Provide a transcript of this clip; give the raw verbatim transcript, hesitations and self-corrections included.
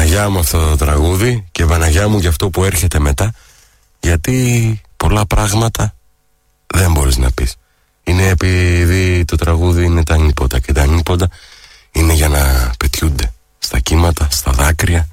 Παναγιά μου αυτό το τραγούδι και Παναγιά μου για αυτό που έρχεται μετά, γιατί πολλά πράγματα δεν μπορείς να πεις. Είναι επειδή το τραγούδι είναι τα νύποτα και τα νύποτα είναι για να πετιούνται στα κύματα, στα δάκρυα,